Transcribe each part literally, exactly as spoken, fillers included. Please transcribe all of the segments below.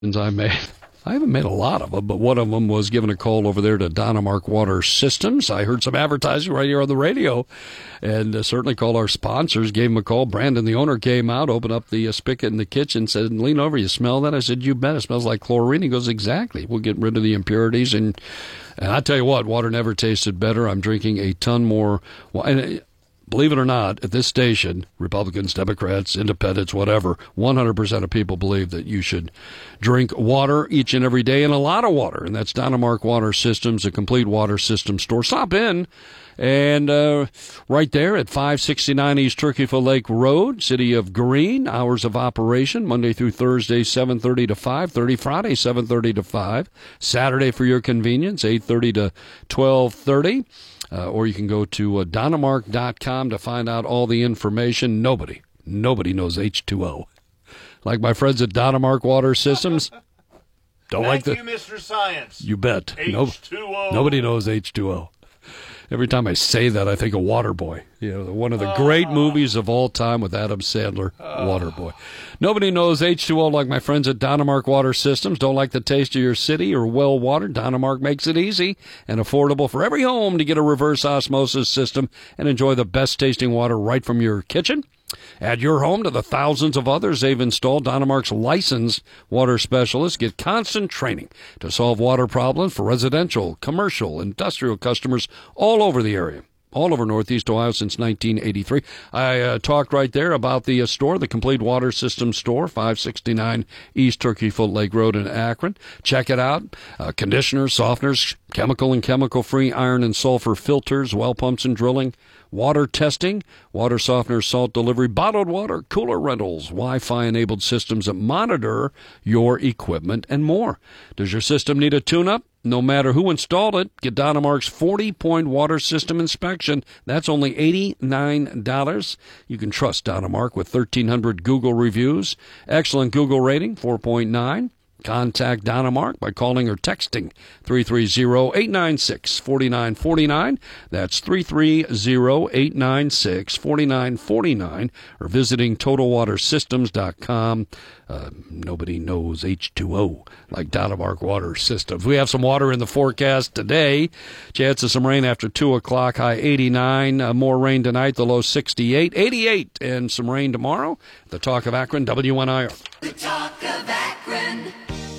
I made. I haven't made a lot of them, but one of them was giving a call over there to Dynamark Water Systems. I heard some advertising right here on the radio, and uh, certainly called our sponsors, gave them a call. Brandon, the owner, came out, opened up the uh, spigot in the kitchen, said, lean over, you smell that? I said, you bet, it smells like chlorine. He goes, exactly. We'll get rid of the impurities, and, and I tell you what, water never tasted better. I'm drinking a ton more. And, believe it or not, at this station, Republicans, Democrats, Independents, whatever, one hundred percent of people believe that you should drink water each and every day, and a lot of water. And that's Dynamark Water Systems, a complete water system store. Stop in. And uh, right there at five sixty-nine East Turkeyville Lake Road, City of Green, hours of operation, Monday through Thursday, seven thirty to five thirty, Friday, seven thirty to five, Saturday for your convenience, eight thirty to twelve thirty. Uh, or you can go to uh, Dynamark dot com to find out all the information. Nobody, nobody knows H two O. Like my friends at Dynamark Water Systems. Don't Thank like the, you, Mister Science. You bet. H two O. No, nobody knows H two O. Every time I say that, I think of Waterboy. You know, one of the great uh, movies of all time with Adam Sandler, uh, Waterboy. Nobody knows H two O like my friends at Dynamark Water Systems. Don't like the taste of your city or well water? Dynamark makes it easy and affordable for every home to get a reverse osmosis system and enjoy the best tasting water right from your kitchen. Add your home to the thousands of others they've installed. Dynamark's licensed water specialists get constant training to solve water problems for residential, commercial, industrial customers all over the area. All over Northeast Ohio since nineteen eighty-three. I uh, talked right there about the uh, store, the Complete Water System Store, five sixty-nine East Turkeyville Lake Road in Akron. Check it out. Uh, conditioners, softeners, chemical and chemical-free iron and sulfur filters, well pumps and drilling, water testing, water softener, salt delivery, bottled water, cooler rentals, Wi-Fi enabled systems that monitor your equipment, and more. Does your system need a tune-up? No matter who installed it, get Dynamark's forty-point water system inspection. That's only eighty-nine dollars. You can trust Dynamark with thirteen hundred Google reviews. Excellent Google rating, four point nine. Contact Dynamark by calling or texting three three zero, eight nine six, four nine four nine. That's three three zero, eight nine six, four nine four nine, or visiting total water systems dot com. Uh, nobody knows H two O like Dynamark Water Systems. We have some water in the forecast today. Chance of some rain after two o'clock, high eighty-nine. Uh, more rain tonight, the low sixty-eight. eighty-eight, and some rain tomorrow. The Talk of Akron, W N I R. The Talk of Akron.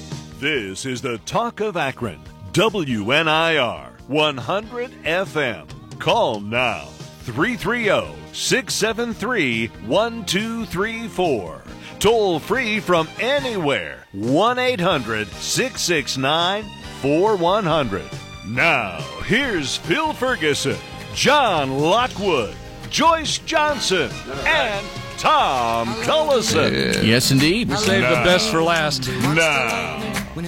This is the Talk of Akron, W N I R, one hundred F M. Call now, three three zero, six seven three, one two three four. Toll free from anywhere, one eight hundred, six six nine, four one zero zero. Now, here's Phil Ferguson, John Lockwood, Joyce Johnson, and Tom Cullison. Yes, indeed. We saved the best for last. Now.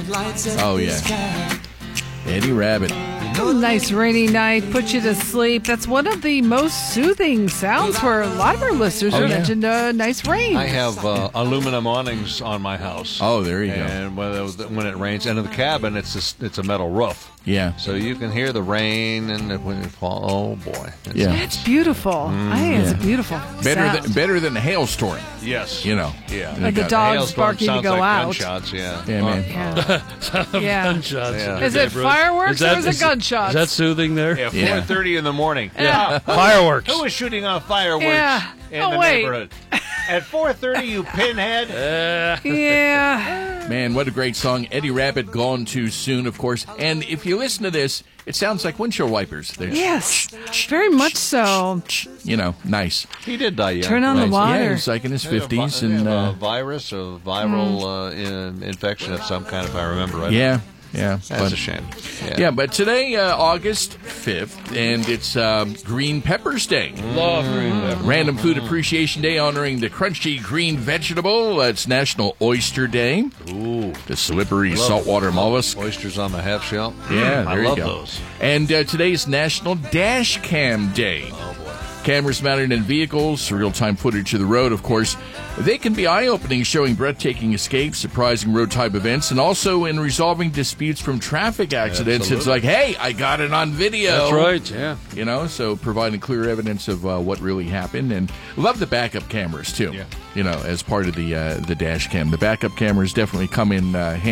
Oh, yeah. Eddie Rabbit. Oh, nice rainy night, put you to sleep. That's one of the most soothing sounds for a lot of our listeners Oh, who yeah. mentioned uh, nice rain. I have uh, aluminum awnings on my house. Oh, there you go. And when it, when it rains, and in the cabin, it's a, it's a metal roof. Yeah. So you can hear the rain and it, when it falls. Oh, boy. It's Yeah. It's beautiful. I think it's yeah. a beautiful Better sound. than, better than a hailstorm. Yes. You know. Yeah. Like the got- dogs Hailstorm barking to sounds go like out. gunshots, yeah. Yeah, man. Yeah. Yeah. Gunshots. Yeah. Is it fireworks or is it gunshots? Is that soothing there? Yeah, Yeah. four thirty in the morning. Yeah. Fireworks. Who is shooting off fireworks Yeah. in Oh, the wait. neighborhood? At four thirty, you pinhead. Yeah. Man, what a great song. Eddie Rabbit, Gone Too Soon, of course. And if you listen to this, it sounds like windshield wipers. They're, Yes. Very much so. you know, nice. He did die young. Turn on the Nice. water. Yeah, he's like in his He had a vi- fifties. he had and a uh, virus, a viral uh, in, infection of some kind, if I remember right. Yeah, yeah. That's but- a shame. Yeah. Yeah, but today, uh, August fifth, and it's um, Green Peppers Day. Love green pepper. Random Food Appreciation Day honoring the crunchy green vegetable. Uh, it's National Oyster Day. Ooh. The slippery Love saltwater mollusk. Oysters on the half shell. Yeah, Mm, there I you love go. those. And uh, today is National Dash Cam Day. Oh, boy. Cameras mounted in vehicles, real-time footage of the road, of course. They can be eye-opening, showing breathtaking escapes, surprising road-type events, and also in resolving disputes from traffic accidents. Absolutely. It's like, hey, I got it on video. That's right, yeah. You know, so providing clear evidence of uh, what really happened. And love the backup cameras, too, Yeah. you know, as part of the uh, the dash cam. The backup cameras definitely come in uh, handy.